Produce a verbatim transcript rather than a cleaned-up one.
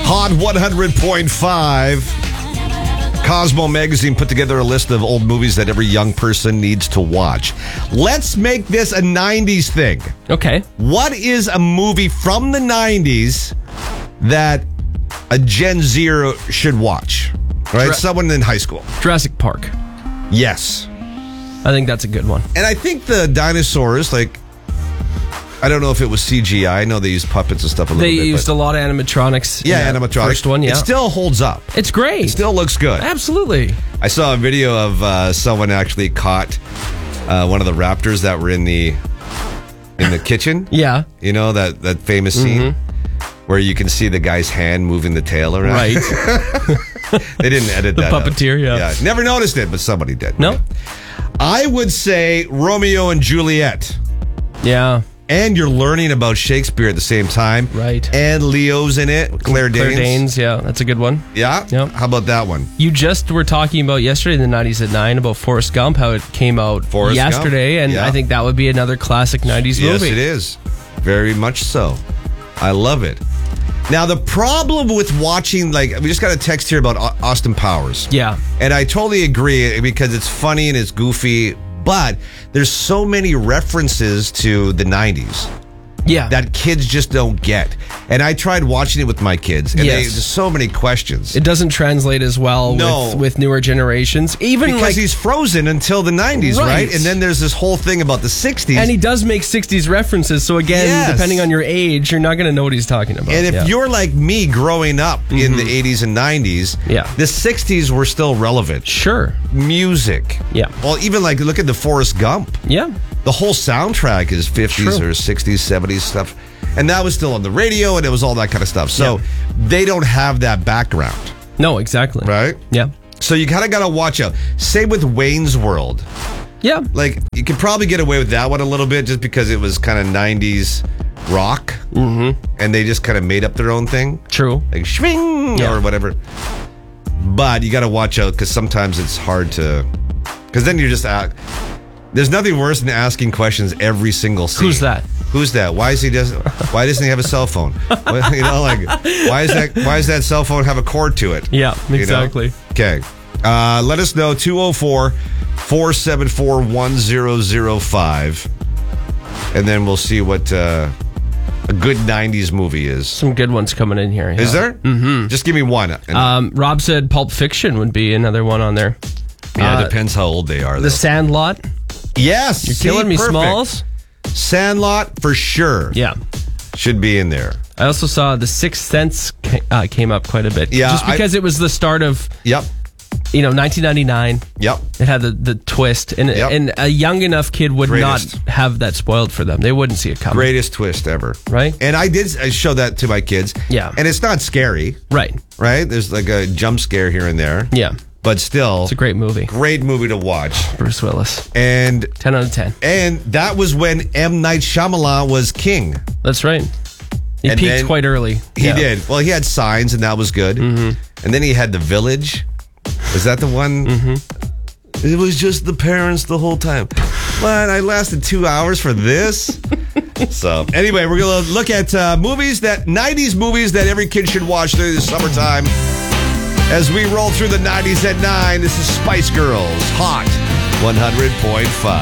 Hot one hundred point five. Cosmo Magazine put together a list of old movies that every young person needs to watch. Let's make this a nineties thing. Okay. What is a movie from the nineties that a Gen Zer should watch? Right? Jura- Someone in high school. Jurassic Park. Yes. I think that's a good one. And I think the dinosaurs, like, I don't know if it was C G I. I know they used puppets and stuff a little They bit. They used but a lot of animatronics. yeah, in that animatronics. First one, yeah. It still holds up. It's great. It still looks good. Absolutely. I saw a video of uh, someone actually caught uh, one of the raptors that were in the in the kitchen. Yeah. You know, that, that famous scene mm-hmm. where you can see the guy's hand moving the tail around. Right. They didn't edit the that out. puppeteer, yeah. yeah. Never noticed it, but somebody did. No? Yeah. I would say Romeo and Juliet. Yeah. And you're learning about Shakespeare at the same time. Right. And Leo's in it. Claire Danes. Claire Danes, yeah. That's a good one. Yeah? Yep. How about that one? You just were talking about yesterday in the nineties at nine about Forrest Gump, how it came out Forrest yesterday, Gump? and Yeah. I think that would be another classic nineties Yes, movie. it is. Very much so. I love it. Now, the problem with watching, like, we just got a text here about Austin Powers. Yeah. And I totally agree because it's funny and it's goofy, but there's so many references to the nineties. Yeah. That kids just don't get. And I tried watching it with my kids, and Yes. they, there's so many questions. It doesn't translate as well No. with, with newer generations. Even because like, he's frozen until the nineties, right. Right. And then there's this whole thing about the sixties. and he does make sixties references, so again, Yes. depending on your age, you're not going to know what he's talking about. And if Yeah. you're like me growing up in the eighties and nineties, Yeah. the sixties were still relevant. Sure. Music. Yeah. Well, even like look at the Forrest Gump. Yeah. The whole soundtrack is fifties True. or sixties, seventies stuff. And that was still on the radio and it was all that kind of stuff. So Yeah. they don't have that background, No, exactly. right? Yeah. So you kind of got to watch out. Same with Wayne's World. Yeah. Like, you could probably get away with that one a little bit just because it was kind of nineties rock. Mm-hmm. And they just kind of made up their own thing. True. Like, swing Yeah. or whatever. But you got to watch out because sometimes it's hard to... Because then you're just... Uh, there's nothing worse than asking questions every single scene. Who's that? Who's that? Why is he doesn't? Why doesn't he have a cell phone? Well, you know, like why is that? Why does that cell phone have a cord to it? Yeah, You know? exactly. Okay, uh, let us know two oh four, four seven four, one oh oh five, and then we'll see what uh, a good nineties movie is. Some good ones coming in here. Is yeah. there? Mm-hmm. Just give me one. And, Um, Rob said Pulp Fiction would be another one on there. yeah, uh, it depends how old they are. Though. The Sandlot. yes, You're see, killing me, perfect. Smalls. Sandlot for sure. Yeah. Should be in there. I also saw The Sixth Sense ca- uh, came up quite a bit. Yeah, Just because I- it was the start of, Yep. you know, nineteen ninety-nine. Yep. It had the, the twist. And, Yep. and a young enough kid would Greatest. not have that spoiled for them. They wouldn't see it coming. Greatest twist ever. Right? And I did I show that to my kids. Yeah. And it's not scary, Right. right? There's like a jump scare here and there. Yeah. But still, It's a great movie. great movie to watch. Bruce Willis. And ten out of ten. and that was when M. Night Shyamalan was king. That's right. He And peaked then quite early. He Yeah. did. Well, he had Signs, and that was good. Mm-hmm. And then he had The Village. Was that the one? Mm-hmm. It was just the parents the whole time. But I lasted two hours for this. So anyway, we're going to look at uh, movies that, nineties movies that every kid should watch through the summertime. As we roll through the nineties at nine, this is Spice Girls, Hot one hundred point five.